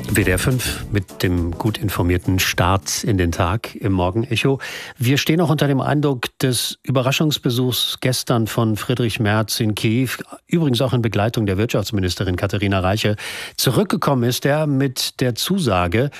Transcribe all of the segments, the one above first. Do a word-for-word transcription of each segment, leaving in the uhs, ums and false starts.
W D R fünf mit dem gut informierten Start in den Tag im Morgenecho. Wir stehen auch unter dem Eindruck des Überraschungsbesuchs gestern von Friedrich Merz in Kiew, übrigens auch in Begleitung der Wirtschaftsministerin Katharina Reiche. Zurückgekommen ist er mit der Zusage,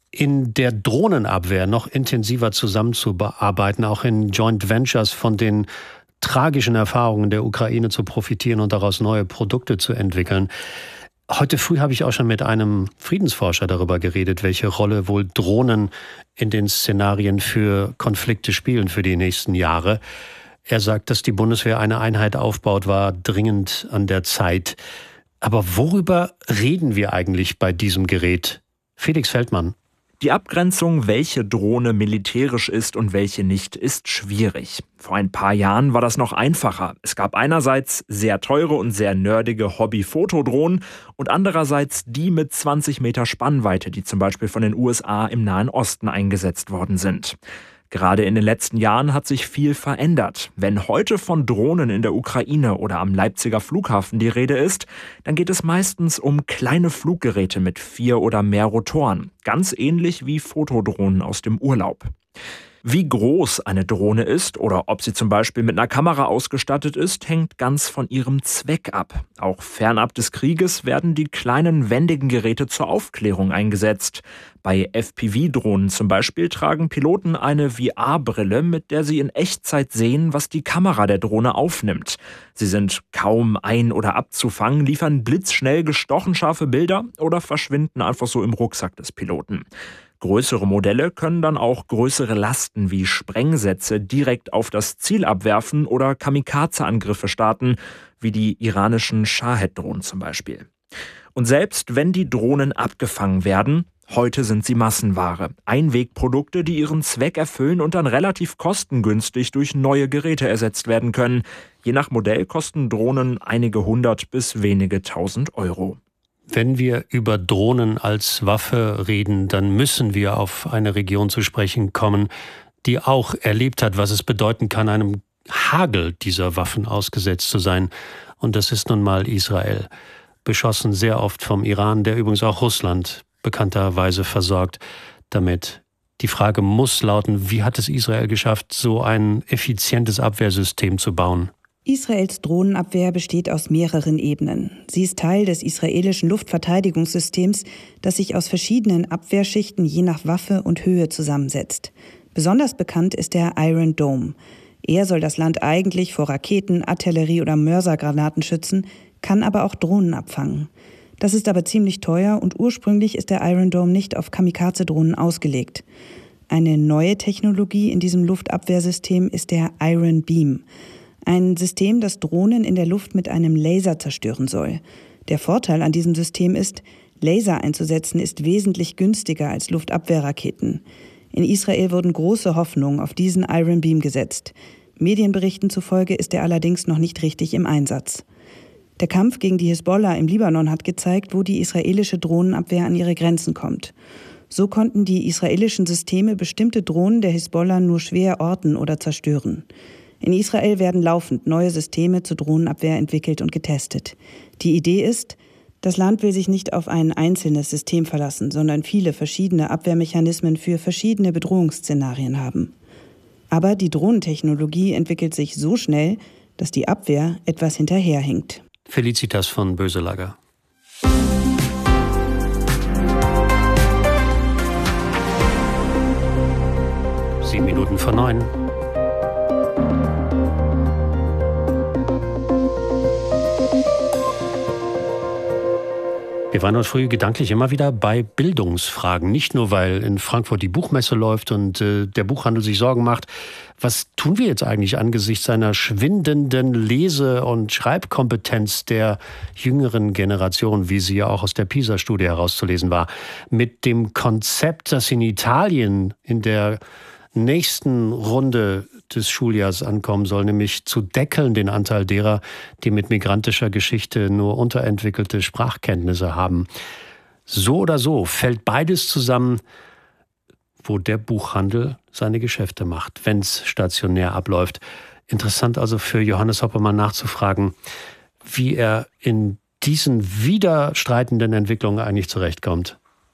in der Drohnenabwehr noch intensiver zusammenzuarbeiten, auch in Joint Ventures von den tragischen Erfahrungen der Ukraine zu profitieren und daraus neue Produkte zu entwickeln. Heute früh habe ich auch schon mit einem Friedensforscher darüber geredet, welche Rolle wohl Drohnen in den Szenarien für Konflikte spielen für die nächsten Jahre. Er sagt, dass die Bundeswehr eine Einheit aufbaut, war dringend an der Zeit. Aber worüber reden wir eigentlich bei diesem Gerät? Felix Feldmann. Die Abgrenzung, welche Drohne militärisch ist und welche nicht, ist schwierig. Vor ein paar Jahren war das noch einfacher. Es gab einerseits sehr teure und sehr nerdige Hobby-Fotodrohnen und andererseits die mit zwanzig Meter Spannweite, die zum Beispiel von den U S A im Nahen Osten eingesetzt worden sind. Gerade in den letzten Jahren hat sich viel verändert. Wenn heute von Drohnen in der Ukraine oder am Leipziger Flughafen die Rede ist, dann geht es meistens um kleine Fluggeräte mit vier oder mehr Rotoren. Ganz ähnlich wie Fotodrohnen aus dem Urlaub. Wie groß eine Drohne ist oder ob sie zum Beispiel mit einer Kamera ausgestattet ist, hängt ganz von ihrem Zweck ab. Auch fernab des Krieges werden die kleinen wendigen Geräte zur Aufklärung eingesetzt. Bei F P V-Drohnen zum Beispiel tragen Piloten eine V R-Brille, mit der sie in Echtzeit sehen, was die Kamera der Drohne aufnimmt. Sie sind kaum ein- oder abzufangen, liefern blitzschnell gestochen scharfe Bilder oder verschwinden einfach so im Rucksack des Piloten. Größere Modelle können dann auch größere Lasten wie Sprengsätze direkt auf das Ziel abwerfen oder Kamikaze-Angriffe starten, wie die iranischen Shahed-Drohnen zum Beispiel. Und selbst wenn die Drohnen abgefangen werden, heute sind sie Massenware. Einwegprodukte, die ihren Zweck erfüllen und dann relativ kostengünstig durch neue Geräte ersetzt werden können. Je nach Modell kosten Drohnen einige hundert bis wenige tausend Euro. Wenn wir über Drohnen als Waffe reden, dann müssen wir auf eine Region zu sprechen kommen, die auch erlebt hat, was es bedeuten kann, einem Hagel dieser Waffen ausgesetzt zu sein. Und das ist nun mal Israel. Beschossen sehr oft vom Iran, der übrigens auch Russland bekannterweise versorgt damit. Die Frage muss lauten, wie hat es Israel geschafft, so ein effizientes Abwehrsystem zu bauen? Israels Drohnenabwehr besteht aus mehreren Ebenen. Sie ist Teil des israelischen Luftverteidigungssystems, das sich aus verschiedenen Abwehrschichten je nach Waffe und Höhe zusammensetzt. Besonders bekannt ist der Iron Dome. Er soll das Land eigentlich vor Raketen, Artillerie oder Mörsergranaten schützen, kann aber auch Drohnen abfangen. Das ist aber ziemlich teuer und ursprünglich ist der Iron Dome nicht auf Kamikaze-Drohnen ausgelegt. Eine neue Technologie in diesem Luftabwehrsystem ist der Iron Beam. Ein System, das Drohnen in der Luft mit einem Laser zerstören soll. Der Vorteil an diesem System ist, Laser einzusetzen ist wesentlich günstiger als Luftabwehrraketen. In Israel wurden große Hoffnungen auf diesen Iron Beam gesetzt. Medienberichten zufolge ist er allerdings noch nicht richtig im Einsatz. Der Kampf gegen die Hisbollah im Libanon hat gezeigt, wo die israelische Drohnenabwehr an ihre Grenzen kommt. So konnten die israelischen Systeme bestimmte Drohnen der Hisbollah nur schwer orten oder zerstören. In Israel werden laufend neue Systeme zur Drohnenabwehr entwickelt und getestet. Die Idee ist, das Land will sich nicht auf ein einzelnes System verlassen, sondern viele verschiedene Abwehrmechanismen für verschiedene Bedrohungsszenarien haben. Aber die Drohnentechnologie entwickelt sich so schnell, dass die Abwehr etwas hinterherhinkt. Felicitas von Böselager. Sieben Minuten vor neun. Wir waren heute früh gedanklich immer wieder bei Bildungsfragen. Nicht nur, weil in Frankfurt die Buchmesse läuft und äh, der Buchhandel sich Sorgen macht. Was tun wir jetzt eigentlich angesichts einer schwindenden Lese- und Schreibkompetenz der jüngeren Generation, wie sie ja auch aus der PISA-Studie herauszulesen war, mit dem Konzept, das in Italien in der nächsten Runde des Schuljahrs ankommen soll, nämlich zu deckeln den Anteil derer, die mit migrantischer Geschichte nur unterentwickelte Sprachkenntnisse haben. So oder so fällt beides zusammen, wo der Buchhandel seine Geschäfte macht, wenn es stationär abläuft. Interessant also für Johannes Hoppermann nachzufragen, wie er in diesen widerstreitenden Entwicklungen eigentlich zurechtkommt.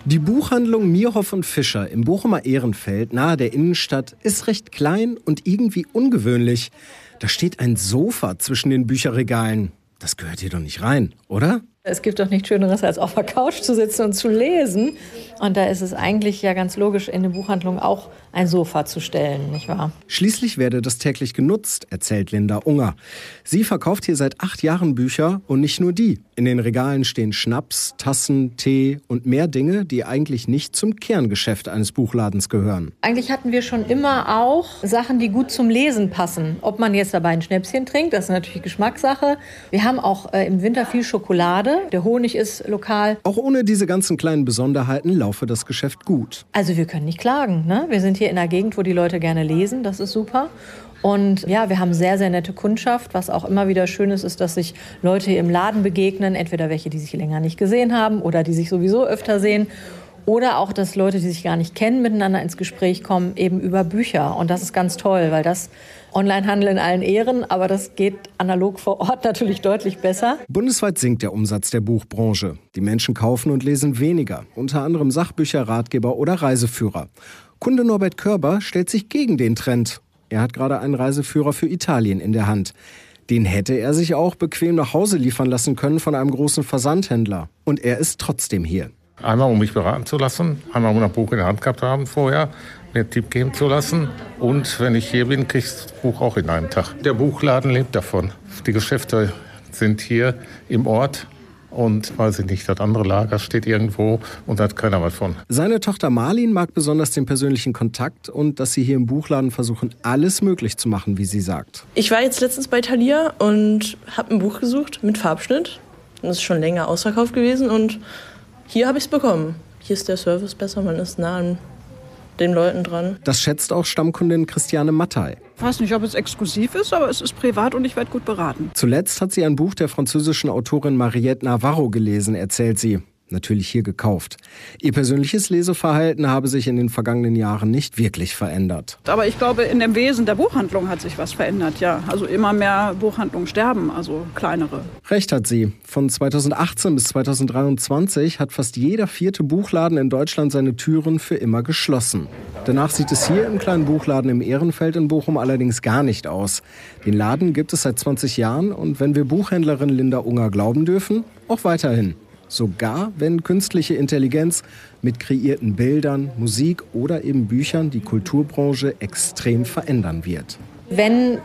Die Buchhandlung Mierhoff und Fischer im Bochumer Ehrenfeld nahe der Innenstadt ist recht klein und irgendwie ungewöhnlich. Da steht ein Sofa zwischen den Bücherregalen. Das gehört hier doch nicht rein, oder? Es gibt doch nichts Schöneres, als auf der Couch zu sitzen und zu lesen. Und da ist es eigentlich ja ganz logisch, in den Buchhandlungen auch ein Sofa zu stellen, nicht wahr? Schließlich werde das täglich genutzt, erzählt Linda Unger. Sie verkauft hier seit acht Jahren Bücher und nicht nur die. In den Regalen stehen Schnaps, Tassen, Tee und mehr Dinge, die eigentlich nicht zum Kerngeschäft eines Buchladens gehören. Eigentlich hatten wir schon immer auch Sachen, die gut zum Lesen passen. Ob man jetzt dabei ein Schnäpschen trinkt, das ist natürlich Geschmackssache. Wir haben auch äh, im Winter viel Schokolade. Der Honig ist lokal. Auch ohne diese ganzen kleinen Besonderheiten laufe das Geschäft gut. Also wir können nicht klagen, ne? Wir sind hier in einer Gegend, wo die Leute gerne lesen. Das ist super. Und ja, wir haben sehr, sehr nette Kundschaft. Was auch immer wieder schön ist, ist, dass sich Leute hier im Laden begegnen. Entweder welche, die sich länger nicht gesehen haben oder die sich sowieso öfter sehen. Oder auch, dass Leute, die sich gar nicht kennen, miteinander ins Gespräch kommen, eben über Bücher. Und das ist ganz toll, weil das Onlinehandel in allen Ehren, aber das geht analog vor Ort natürlich deutlich besser. Bundesweit sinkt der Umsatz der Buchbranche. Die Menschen kaufen und lesen weniger, unter anderem Sachbücher, Ratgeber oder Reiseführer. Kunde Norbert Körber stellt sich gegen den Trend. Er hat gerade einen Reiseführer für Italien in der Hand. Den hätte er sich auch bequem nach Hause liefern lassen können von einem großen Versandhändler. Und er ist trotzdem hier. Einmal, um mich beraten zu lassen, einmal, um ein Buch in der Hand gehabt haben vorher, mir einen Tipp geben zu lassen. Und wenn ich hier bin, kriege ich das Buch auch in einem Tag. Der Buchladen lebt davon. Die Geschäfte sind hier im Ort. Und weiß ich nicht, das andere Lager steht irgendwo und da hat keiner was von. Seine Tochter Marlin mag besonders den persönlichen Kontakt und dass sie hier im Buchladen versuchen, alles möglich zu machen, wie sie sagt. Ich war jetzt letztens bei Thalia und habe ein Buch gesucht mit Farbschnitt. Das ist schon länger ausverkauft gewesen und hier habe ich es bekommen. Hier ist der Service besser, man ist nah an den Leuten dran. Das schätzt auch Stammkundin Christiane Mattei. Ich weiß nicht, ob es exklusiv ist, aber es ist privat und ich werde gut beraten. Zuletzt hat sie ein Buch der französischen Autorin Mariette Navarro gelesen, erzählt sie. Natürlich hier gekauft. Ihr persönliches Leseverhalten habe sich in den vergangenen Jahren nicht wirklich verändert. Aber ich glaube, in dem Wesen der Buchhandlung hat sich was verändert, ja. Also immer mehr Buchhandlungen sterben, also kleinere. Recht hat sie. Von zweitausendachtzehn bis zweitausenddreiundzwanzig hat fast jeder vierte Buchladen in Deutschland seine Türen für immer geschlossen. Danach sieht es hier im kleinen Buchladen im Ehrenfeld in Bochum allerdings gar nicht aus. Den Laden gibt es seit zwanzig Jahren und wenn wir Buchhändlerin Linda Unger glauben dürfen, auch weiterhin. Sogar wenn künstliche Intelligenz mit kreierten Bildern, Musik oder eben Büchern die Kulturbranche extrem verändern wird. Wenn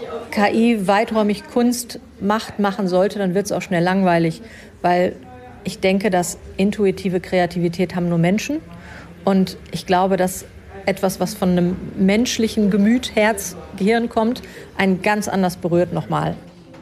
K I weiträumig Kunst macht, machen sollte, dann wird es auch schnell langweilig. Weil ich denke, dass intuitive Kreativität haben nur Menschen. Und ich glaube, dass etwas, was von einem menschlichen Gemüt, Herz, Gehirn kommt, einen ganz anders berührt nochmal.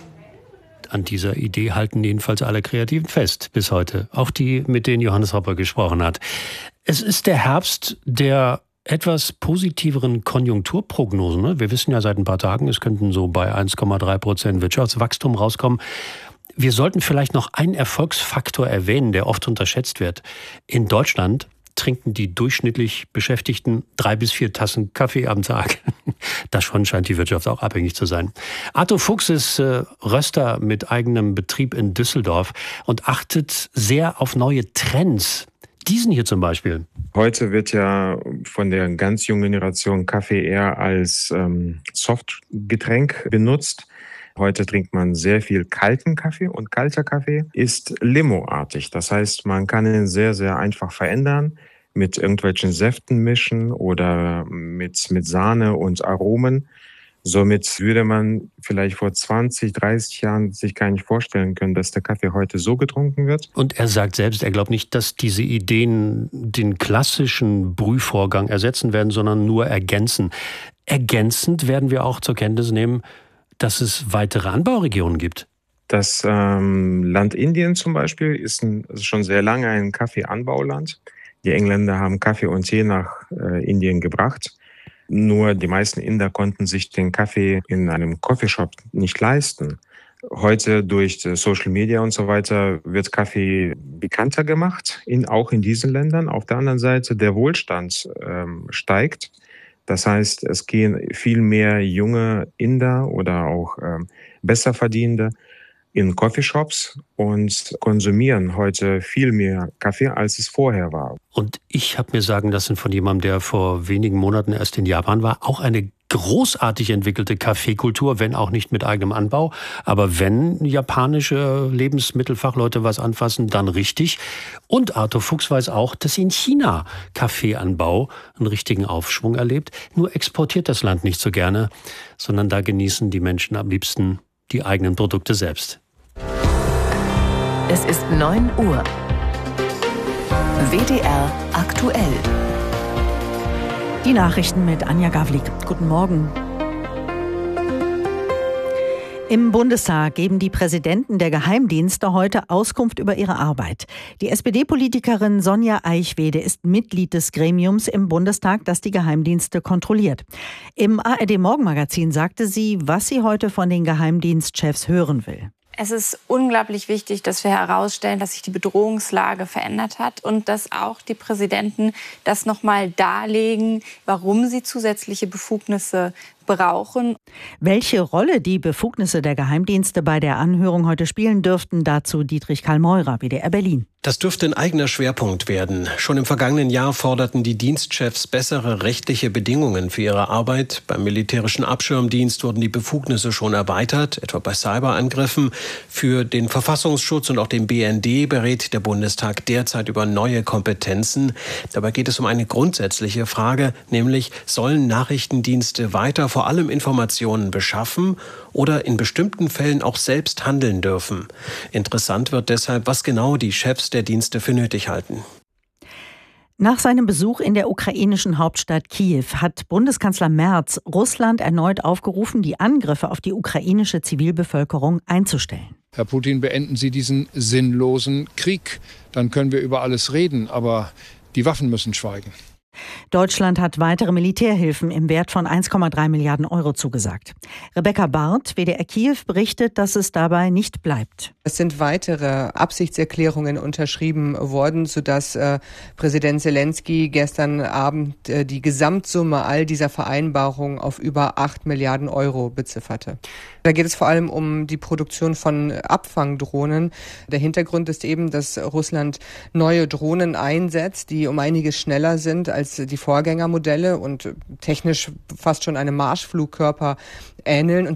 An dieser Idee halten jedenfalls alle Kreativen fest bis heute. Auch die, mit denen Johannes Hopper gesprochen hat. Es ist der Herbst der etwas positiveren Konjunkturprognosen. Ne? Wir wissen ja seit ein paar Tagen, es könnten so bei eins Komma drei Prozent Wirtschaftswachstum rauskommen. Wir sollten vielleicht noch einen Erfolgsfaktor erwähnen, der oft unterschätzt wird. In Deutschland trinken die durchschnittlich Beschäftigten drei bis vier Tassen Kaffee am Tag. Davon scheint die Wirtschaft auch abhängig zu sein. Arthur Fuchs ist äh, Röster mit eigenem Betrieb in Düsseldorf und achtet sehr auf neue Trends. Diesen hier zum Beispiel. Heute wird ja von der ganz jungen Generation Kaffee eher als ähm, Softgetränk benutzt. Heute trinkt man sehr viel kalten Kaffee und kalter Kaffee ist limoartig. Das heißt, man kann ihn sehr, sehr einfach verändern, mit irgendwelchen Säften mischen oder mit, mit Sahne und Aromen. Somit würde man vielleicht vor zwanzig, dreißig Jahren sich gar nicht vorstellen können, dass der Kaffee heute so getrunken wird. Und er sagt selbst, er glaubt nicht, dass diese Ideen den klassischen Brühvorgang ersetzen werden, sondern nur ergänzen. Ergänzend werden wir auch zur Kenntnis nehmen, dass es weitere Anbauregionen gibt. Das ähm, Land Indien zum Beispiel ist, ein, ist schon sehr lange ein Kaffeeanbauland. Die Engländer haben Kaffee und Tee nach äh, Indien gebracht. Nur die meisten Inder konnten sich den Kaffee in einem Coffeeshop nicht leisten. Heute durch Social Media und so weiter wird Kaffee bekannter gemacht, in, auch in diesen Ländern. Auf der anderen Seite der Wohlstand ähm, steigt. Das heißt, es gehen viel mehr junge Inder oder auch ähm, Besserverdienende in Coffeeshops und konsumieren heute viel mehr Kaffee, als es vorher war. Und ich habe mir sagen lassen von jemandem, der vor wenigen Monaten erst in Japan war, auch eine großartig entwickelte Kaffeekultur, wenn auch nicht mit eigenem Anbau. Aber wenn japanische Lebensmittelfachleute was anfassen, dann richtig. Und Arthur Fuchs weiß auch, dass in China Kaffeeanbau einen richtigen Aufschwung erlebt. Nur exportiert das Land nicht so gerne, sondern da genießen die Menschen am liebsten die eigenen Produkte selbst. Es ist neun Uhr. W D R aktuell. Die Nachrichten mit Anja Gawlik. Guten Morgen. Im Bundestag geben die Präsidenten der Geheimdienste heute Auskunft über ihre Arbeit. Die S P D-Politikerin Sonja Eichwede ist Mitglied des Gremiums im Bundestag, das die Geheimdienste kontrolliert. Im A R D-Morgenmagazin sagte sie, was sie heute von den Geheimdienstchefs hören will. Es ist unglaublich wichtig, dass wir herausstellen, dass sich die Bedrohungslage verändert hat und dass auch die Präsidenten das noch mal darlegen, warum sie zusätzliche Befugnisse brauchen. Welche Rolle die Befugnisse der Geheimdienste bei der Anhörung heute spielen dürften, dazu Dietrich Karl Meurer, W D R Berlin. Das dürfte ein eigener Schwerpunkt werden. Schon im vergangenen Jahr forderten die Dienstchefs bessere rechtliche Bedingungen für ihre Arbeit. Beim militärischen Abschirmdienst wurden die Befugnisse schon erweitert, etwa bei Cyberangriffen. Für den Verfassungsschutz und auch den B N D berät der Bundestag derzeit über neue Kompetenzen. Dabei geht es um eine grundsätzliche Frage, nämlich sollen Nachrichtendienste weiter vor allem Informationen beschaffen oder in bestimmten Fällen auch selbst handeln dürfen. Interessant wird deshalb, was genau die Chefs der Dienste für nötig halten. Nach seinem Besuch in der ukrainischen Hauptstadt Kiew hat Bundeskanzler Merz Russland erneut aufgerufen, die Angriffe auf die ukrainische Zivilbevölkerung einzustellen. Herr Putin, beenden Sie diesen sinnlosen Krieg. Dann können wir über alles reden, aber die Waffen müssen schweigen. Deutschland hat weitere Militärhilfen im Wert von eins Komma drei Milliarden Euro zugesagt. Rebecca Barth, W D R Kiew, berichtet, dass es dabei nicht bleibt. Es sind weitere Absichtserklärungen unterschrieben worden, sodass äh, Präsident Zelensky gestern Abend äh, die Gesamtsumme all dieser Vereinbarungen auf über acht Milliarden Euro bezifferte. Da geht es vor allem um die Produktion von Abfangdrohnen. Der Hintergrund ist eben, dass Russland neue Drohnen einsetzt, die um einiges schneller sind als die Vorgängermodelle und technisch fast schon einem Marschflugkörper ähneln. Und